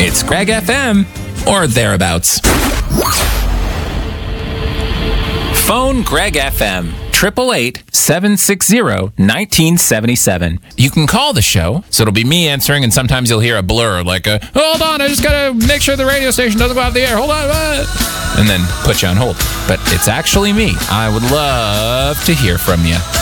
It's Greg FM, or thereabouts. Phone Greg FM, 888-760-1977. You can call the show, so it'll be me answering, and sometimes you'll hear a blur, like hold on, I just gotta make sure the radio station doesn't go off the air, hold on, and then put you on hold. But it's actually me. I would love to hear from you.